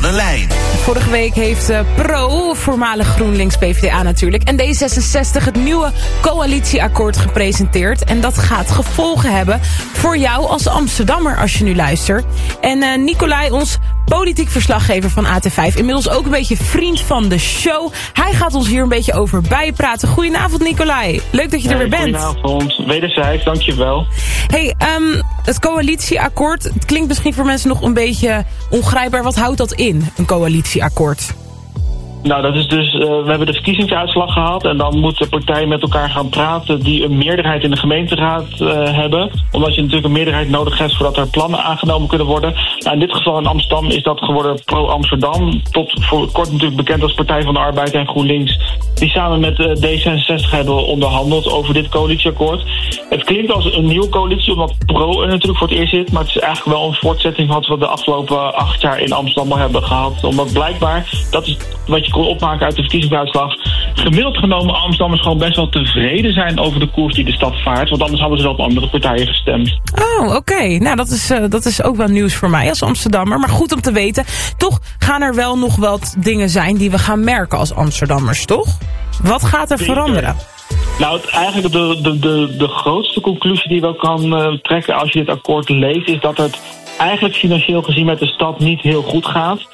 de lijn. Vorige week heeft Pro, voormalig GroenLinks PvdA natuurlijk, en D66 het nieuwe coalitieakkoord gepresenteerd. En dat gaat gevolgen hebben voor jou als Amsterdammer als je nu luistert. En Nicolai, ons politiek verslaggever van AT5, inmiddels ook een beetje vriend van de show. Hij gaat ons hier een beetje over bijpraten. Goedenavond Nicolai, leuk dat je er weer bent. Goedenavond, wederzijds, dankjewel. Hey, het coalitieakkoord, het klinkt misschien voor mensen nog een beetje ongrijpbaar. Wat houdt dat in, een coalitieakkoord? Nou, dat is dus, we hebben de verkiezingsuitslag gehad en dan moeten partijen met elkaar gaan praten die een meerderheid in de gemeenteraad hebben. Omdat je natuurlijk een meerderheid nodig hebt voordat er plannen aangenomen kunnen worden. Nou, in dit geval in Amsterdam is dat geworden Pro Amsterdam. Tot voor kort natuurlijk bekend als Partij van de Arbeid en GroenLinks. Die samen met D66 hebben onderhandeld over dit coalitieakkoord. Het klinkt als een nieuwe coalitie omdat Pro er natuurlijk voor het eerst zit. Maar het is eigenlijk wel een voortzetting van wat we de afgelopen 8 jaar in Amsterdam al hebben gehad. Omdat blijkbaar, dat is wat je kon opmaken uit de verkiezingsuitslag, gemiddeld genomen Amsterdammers gewoon best wel tevreden zijn over de koers die de stad vaart. Want anders hadden ze wel op andere partijen gestemd. Oh, oké. Nou, dat is ook wel nieuws voor mij als Amsterdammer. Maar goed om te weten. Toch gaan er wel nog wat dingen zijn die we gaan merken als Amsterdammers, toch? Wat gaat er veranderen? Nou, eigenlijk de grootste conclusie die je wel kan trekken als je dit akkoord leest, is dat het eigenlijk financieel gezien met de stad niet heel goed gaat.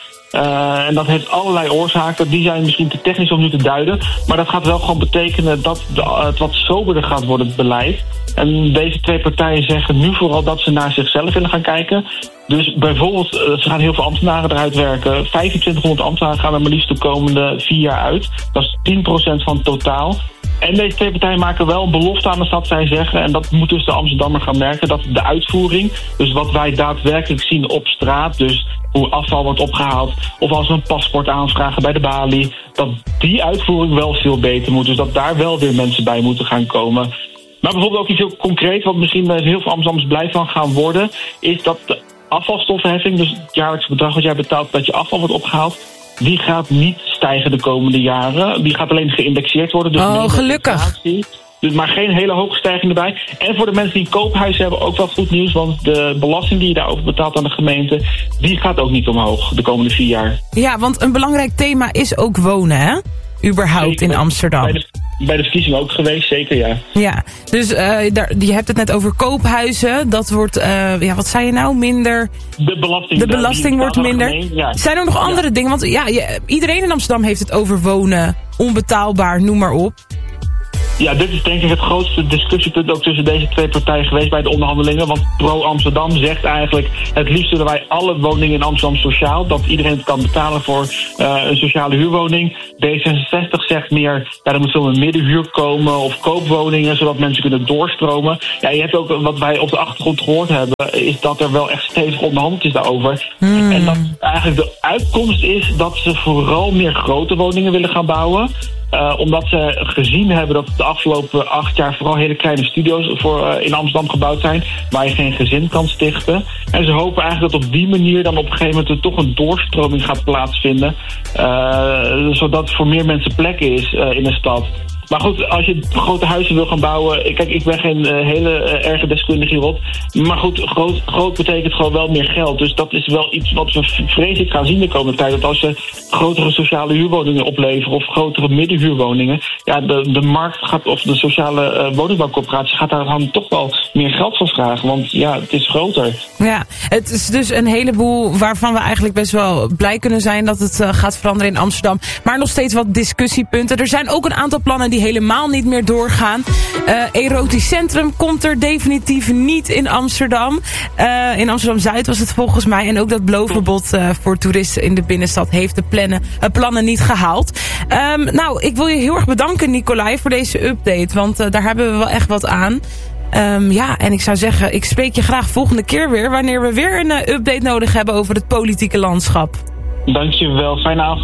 En dat heeft allerlei oorzaken. Die zijn misschien te technisch om nu te duiden. Maar dat gaat wel gewoon betekenen dat het wat soberder gaat worden, het beleid. En deze 2 partijen zeggen nu vooral dat ze naar zichzelf willen gaan kijken. Dus bijvoorbeeld, ze gaan heel veel ambtenaren eruit werken. 2500 ambtenaren gaan er maar liefst de komende 4 jaar uit. Dat is 10% van het totaal. En deze 2 partijen maken wel een belofte aan de stad, zij zeggen. En dat moet dus de Amsterdammer gaan merken. Dat de uitvoering, dus wat wij daadwerkelijk zien op straat, dus hoe afval wordt opgehaald, of als we een paspoort aanvragen bij de balie, dat die uitvoering wel veel beter moet. Dus dat daar wel weer mensen bij moeten gaan komen. Maar bijvoorbeeld ook iets heel concreet, wat misschien heel veel Amsterdammers blij van gaan worden, is dat de afvalstoffenheffing, dus het jaarlijkse bedrag wat jij betaalt dat je afval wordt opgehaald, die gaat niet stijgen de komende jaren. Die gaat alleen geïndexeerd worden. Dus gelukkig. Dus maar geen hele hoge stijging erbij. En voor de mensen die een koophuis hebben ook wel goed nieuws. Want de belasting die je daarover betaalt aan de gemeente, die gaat ook niet omhoog de komende 4 jaar. Ja, want een belangrijk thema is ook wonen, hè? Überhaupt zeker, in Amsterdam. Bij de verkiezingen ook geweest, zeker ja. Ja, dus je hebt het net over koophuizen. Dat wordt, wat zei je nou, minder? De belasting wordt minder. Ja. Zijn er nog andere dingen? Want iedereen in Amsterdam heeft het over wonen, onbetaalbaar, noem maar op. Ja, dit is denk ik het grootste discussiepunt ook tussen deze 2 partijen geweest bij de onderhandelingen. Want Pro Amsterdam zegt eigenlijk, het liefst willen wij alle woningen in Amsterdam sociaal. Dat iedereen het kan betalen voor een sociale huurwoning. D66 zegt meer, er moet veel meer middenhuur komen of koopwoningen, zodat mensen kunnen doorstromen. Ja, je hebt ook, wat wij op de achtergrond gehoord hebben, is dat er wel echt stevig onderhandeld is daarover. En dat eigenlijk de uitkomst is dat ze vooral meer grote woningen willen gaan bouwen. Omdat ze gezien hebben dat de afgelopen 8 jaar vooral hele kleine studio's in Amsterdam gebouwd zijn, waar je geen gezin kan stichten. En ze hopen eigenlijk dat op die manier dan op een gegeven moment er toch een doorstroming gaat plaatsvinden. Zodat voor meer mensen plek is in de stad. Maar goed, als je grote huizen wil gaan bouwen, kijk, ik ben geen hele erge deskundige hierop. Maar goed, groot betekent gewoon wel meer geld. Dus dat is wel iets wat we vreselijk gaan zien de komende tijd. Dat als ze grotere sociale huurwoningen opleveren of grotere middenhuurwoningen, ja, de markt gaat, of de sociale woningbouwcorporatie gaat daar dan toch wel meer geld voor vragen. Want ja, het is groter. Ja, het is dus een heleboel waarvan we eigenlijk best wel blij kunnen zijn dat het gaat veranderen in Amsterdam. Maar nog steeds wat discussiepunten. Er zijn ook een aantal plannen die helemaal niet meer doorgaan. Erotisch centrum komt er definitief niet in Amsterdam. In Amsterdam-Zuid was het volgens mij. En ook dat blowverbod voor toeristen in de binnenstad heeft de plannen niet gehaald. Nou, ik wil je heel erg bedanken, Nicolai, voor deze update. Want daar hebben we wel echt wat aan. En ik zou zeggen, ik spreek je graag volgende keer weer, wanneer we weer een update nodig hebben over het politieke landschap. Dankjewel, fijne avond.